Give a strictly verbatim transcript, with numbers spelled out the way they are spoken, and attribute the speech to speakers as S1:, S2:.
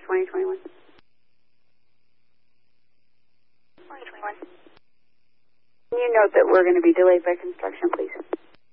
S1: twenty twenty-one.
S2: twenty twenty-one.
S1: Can you note that we're going to be delayed by construction, please?